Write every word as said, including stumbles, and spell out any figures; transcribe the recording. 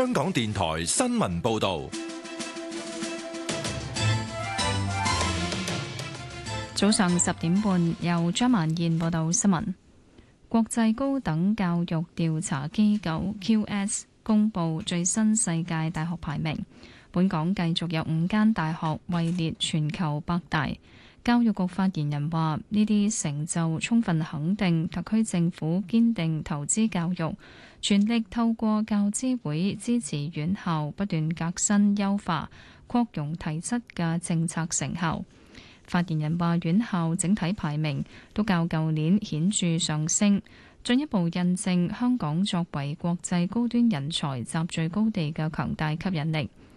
香港電台新聞報道。 早上十點半，由張曼燕報道新聞。國際高等教育調查機構 Q S 公布最新世界大學排名，本港繼續有五間大學位列全球百大。教育局發言人話：呢啲成就充分肯定特區政府堅定投資教育，全力透過教資會支持院校不斷革新優化、擴容提質嘅政策成效。發言人話：院校整體排名都較舊年顯著上升，進一步印證香港作為國際高端人才集聚高地嘅強大吸引力。